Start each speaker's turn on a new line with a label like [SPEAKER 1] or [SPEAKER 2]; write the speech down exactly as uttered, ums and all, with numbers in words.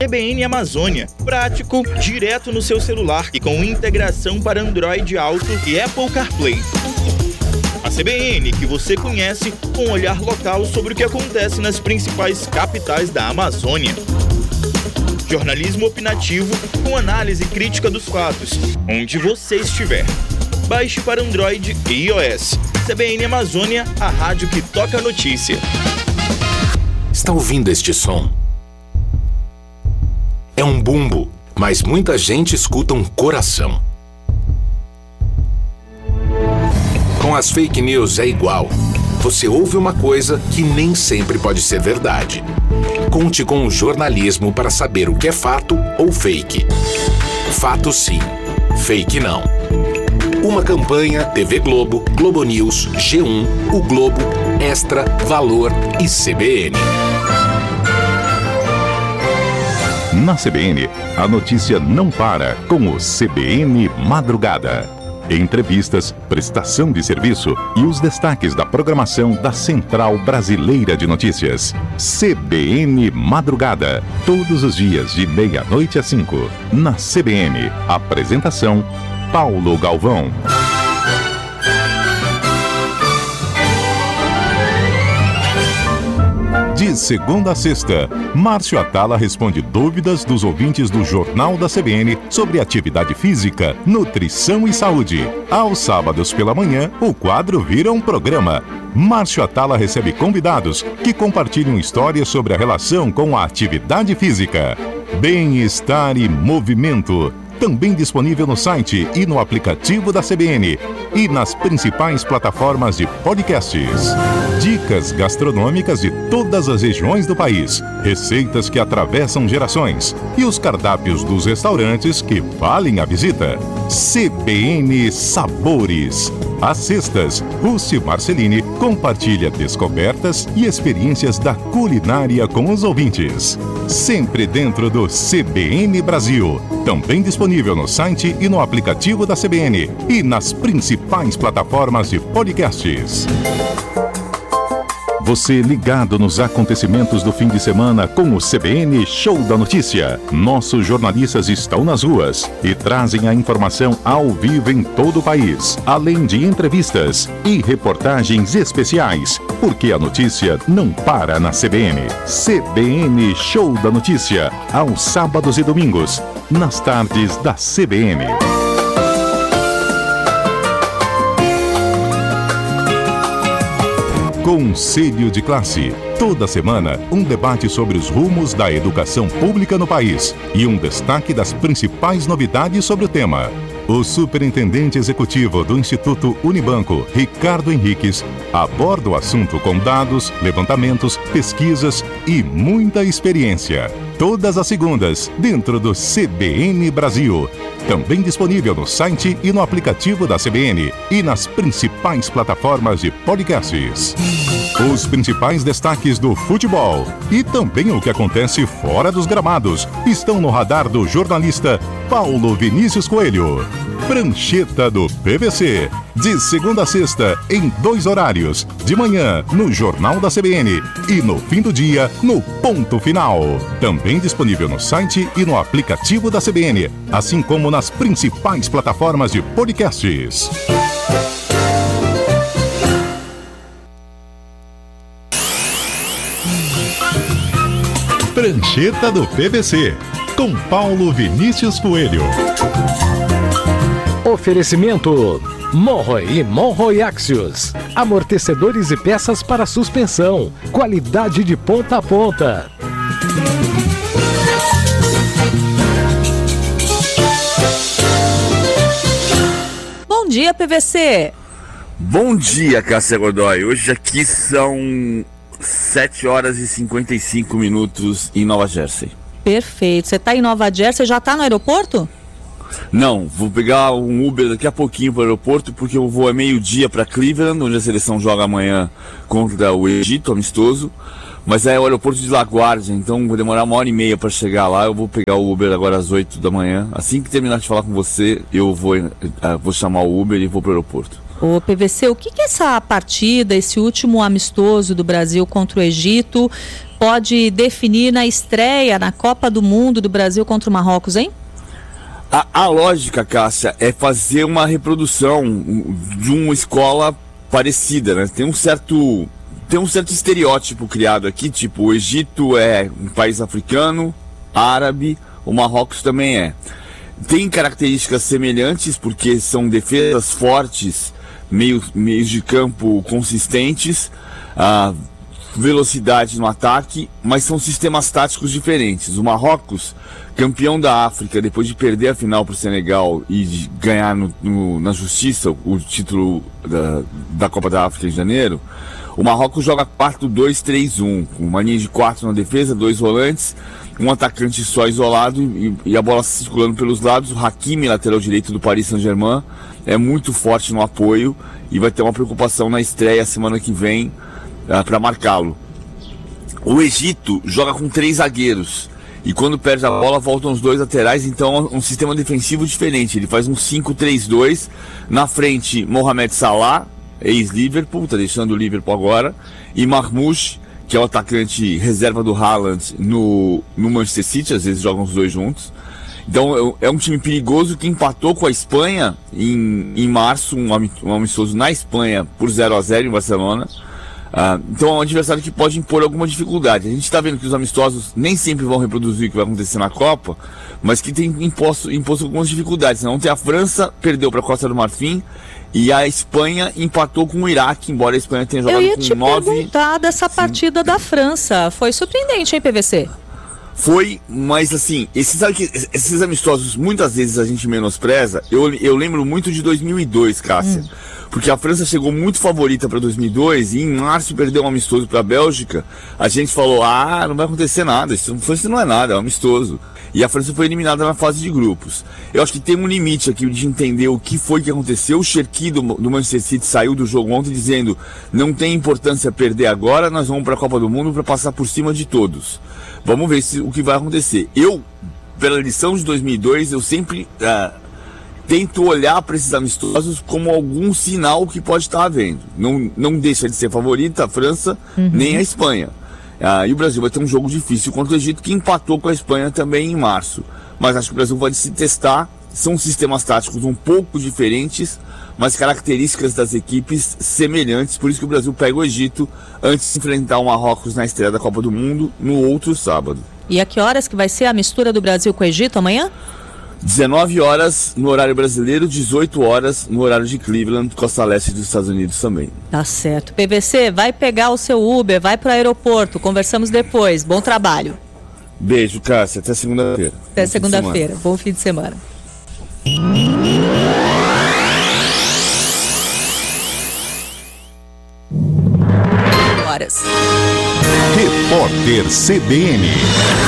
[SPEAKER 1] C B N Amazônia. Prático, direto no seu celular e com integração para Android Auto e Apple CarPlay. A C B N que você conhece com um olhar local sobre o que acontece nas principais capitais da Amazônia. Jornalismo opinativo com análise crítica dos fatos, onde você estiver. Baixe para Android e iOS. C B N Amazônia, a rádio que toca a notícia.
[SPEAKER 2] Está ouvindo este som? É um bumbo, mas muita gente escuta um coração. Com as fake news é igual. Você ouve uma coisa que nem sempre pode ser verdade. Conte com o jornalismo para saber o que é fato ou fake. Fato sim, fake não. Uma campanha T V Globo, Globo News, G um, O Globo, Extra, Valor e C B N.
[SPEAKER 3] Na C B N, a notícia não para com o C B N Madrugada. Entrevistas, prestação de serviço e os destaques da programação da Central Brasileira de Notícias. C B N Madrugada, todos os dias de meia-noite às cinco. Na C B N, apresentação Paulo Galvão. De segunda a sexta, Márcio Atala responde dúvidas dos ouvintes do Jornal da C B N sobre atividade física, nutrição e saúde. Aos sábados pela manhã, o quadro vira um programa. Márcio Atala recebe convidados que compartilham histórias sobre a relação com a atividade física. Bem-estar e movimento. Também disponível no site e no aplicativo da C B N e nas principais plataformas de podcasts. Dicas gastronômicas de todas as regiões do país, receitas que atravessam gerações e os cardápios dos restaurantes que valem a visita. C B N Sabores. Às sextas, Rússi Marcelini compartilha descobertas e experiências da culinária com os ouvintes. Sempre dentro do C B N Brasil. Também disponível no site e no aplicativo da C B N e nas principais plataformas de podcasts. Você ligado nos acontecimentos do fim de semana com o C B N Show da Notícia. Nossos jornalistas estão nas ruas e trazem a informação ao vivo em todo o país, além de entrevistas e reportagens especiais, porque a notícia não para na C B N. C B N Show da Notícia, aos sábados e domingos, nas tardes da C B N. Conselho de Classe. Toda semana, um debate sobre os rumos da educação pública no país e um destaque das principais novidades sobre o tema. O superintendente executivo do Instituto Unibanco, Ricardo Henriques, aborda o assunto com dados, levantamentos, pesquisas e muita experiência. Todas as segundas, dentro do C B N Brasil. Também disponível no site e no aplicativo da C B N e nas principais plataformas de podcasts. Os principais destaques do futebol e também o que acontece fora dos gramados estão no radar do jornalista Paulo Vinícius Coelho. Prancheta do P V C. De segunda a sexta, em dois horários. De manhã, no Jornal da C B N. E no fim do dia, no Ponto Final. Também disponível no site e no aplicativo da C B N. Assim como nas principais plataformas de podcasts. Prancheta do P V C. Com Paulo Vinícius Coelho.
[SPEAKER 4] Oferecimento Monroe e Monroe Axios. Amortecedores e peças para suspensão. Qualidade de ponta a ponta.
[SPEAKER 5] Bom dia, P V C.
[SPEAKER 6] Bom dia, Cássia Godoy. Hoje aqui são sete horas e cinquenta e cinco minutos em Nova Jersey.
[SPEAKER 5] Perfeito. Você está em Nova Jersey, já está no aeroporto?
[SPEAKER 6] Não, vou pegar um Uber daqui a pouquinho para o aeroporto, porque eu vou a meio-dia para Cleveland, onde a seleção joga amanhã contra o Egito, amistoso. Mas é o aeroporto de LaGuardia, então vou demorar uma hora e meia para chegar lá. Eu vou pegar o Uber agora às oito da manhã. Assim que terminar de falar com você, eu vou, uh, vou chamar o Uber e vou para o aeroporto.
[SPEAKER 5] Ô P V C, o que que essa partida, esse último amistoso do Brasil contra o Egito, pode definir na estreia na Copa do Mundo do Brasil contra o Marrocos, hein?
[SPEAKER 6] A, a lógica, Cássia, é fazer uma reprodução de uma escola parecida, né? Tem um certo, tem um certo estereótipo criado aqui, tipo, o Egito é um país africano, árabe, o Marrocos também é. Tem características semelhantes, porque são defesas fortes, meio, meios de campo consistentes, a velocidade no ataque, mas são sistemas táticos diferentes. O Marrocos, campeão da África, depois de perder a final para o Senegal e de ganhar no, no, na justiça o título da, da Copa da África em janeiro, o Marrocos joga quatro dois três um, com uma linha de quatro na defesa, dois volantes, um atacante só isolado e, e a bola circulando pelos lados. O Hakimi, lateral direito do Paris Saint-Germain, é muito forte no apoio e vai ter uma preocupação na estreia semana que vem uh, para marcá-lo. O Egito joga com três zagueiros e quando perde a bola voltam os dois laterais, então é um sistema defensivo diferente. Ele faz um cinco três dois, na frente Mohamed Salah, ex-Liverpool, tá deixando o Liverpool agora, e Marmoush, que é o atacante reserva do Haaland no, no Manchester City, às vezes jogam os dois juntos. Então é um time perigoso que empatou com a Espanha em, em março, um, um amistoso na Espanha por zero a zero em Barcelona. Uh, então é um adversário que pode impor alguma dificuldade. A gente está vendo que os amistosos nem sempre vão reproduzir o que vai acontecer na Copa, mas que tem imposto, imposto algumas dificuldades. Ontem a França perdeu para a Costa do Marfim e a Espanha empatou com o Iraque, embora a Espanha tenha jogado com nove...
[SPEAKER 5] Eu ia te nove... perguntar dessa Sim. partida da França. Foi surpreendente, hein, P V C?
[SPEAKER 6] Foi, mas assim, esses, esses amistosos muitas vezes a gente menospreza. Eu, eu lembro muito de dois mil e dois, Cássia. Hum. Porque a França chegou muito favorita para dois mil e dois e em março perdeu um amistoso para a Bélgica. A gente falou, ah, não vai acontecer nada, isso, isso não é nada, é um amistoso. E a França foi eliminada na fase de grupos. Eu acho que tem um limite aqui de entender o que foi que aconteceu. O Cherki do, do Manchester City saiu do jogo ontem dizendo, não tem importância perder agora, nós vamos para a Copa do Mundo para passar por cima de todos. Vamos ver se, o que vai acontecer. Eu, pela lição de dois mil e dois, eu sempre uh, tento olhar para esses amistosos como algum sinal que pode estar havendo. Não, não deixa de ser favorita a França, uhum. nem a Espanha. Uh, e o Brasil vai ter um jogo difícil contra o Egito, que empatou com a Espanha também em março. Mas acho que o Brasil pode se testar. São sistemas táticos um pouco diferentes, mas características das equipes semelhantes. Por isso que o Brasil pega o Egito antes de enfrentar o Marrocos na estreia da Copa do Mundo no outro sábado.
[SPEAKER 5] E a que horas que vai ser a mistura do Brasil com o Egito amanhã?
[SPEAKER 6] dezenove horas no horário brasileiro, dezoito horas no horário de Cleveland, costa leste dos Estados Unidos também.
[SPEAKER 5] Tá certo. P V C, vai pegar o seu Uber, vai para o aeroporto. Conversamos depois. Bom trabalho.
[SPEAKER 6] Beijo, Cássia. Até segunda-feira.
[SPEAKER 5] Até segunda-feira. Bom fim de semana. Horas.
[SPEAKER 3] Repórter C B N.